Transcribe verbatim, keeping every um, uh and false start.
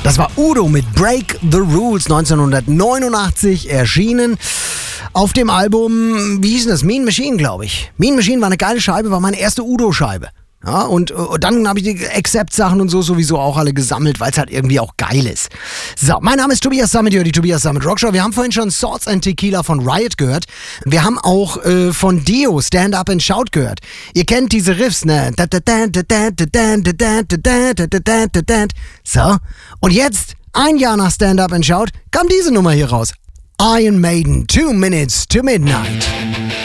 Das war Udo mit Break the Rules, neunzehnhundertneunundachtzig erschienen. Auf dem Album, wie hieß denn das? Mean Machine, glaube ich. Mean Machine war eine geile Scheibe, war meine erste Udo-Scheibe. Ja, und, und dann habe ich die Accept-Sachen und so sowieso auch alle gesammelt, weil es halt irgendwie auch geil ist. So, mein Name ist Tobias Sammet, hier die Tobias Sammet Rockshow. Wir haben vorhin schon Swords and Tequila von Riot gehört. Wir haben auch äh, von Dio Stand Up and Shout gehört. Ihr kennt diese Riffs, ne? So, und jetzt, ein Jahr nach Stand Up and Shout, kam diese Nummer hier raus. Iron Maiden, Two Minutes to Midnight.